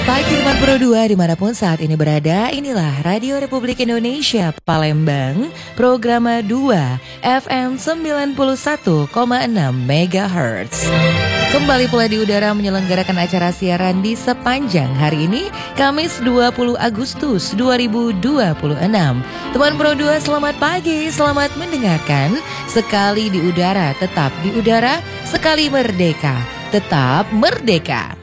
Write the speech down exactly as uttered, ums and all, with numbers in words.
Pagi teman Pro dua dimanapun saat ini berada, inilah Radio Republik Indonesia Palembang, Programa dua F M sembilan puluh satu koma enam megahertz. Kembali pula di udara menyelenggarakan acara siaran di sepanjang hari ini, Kamis dua puluh Agustus dua ribu dua puluh enam. Teman Pro dua, selamat pagi, selamat mendengarkan. Sekali di udara, tetap di udara, sekali merdeka, tetap merdeka.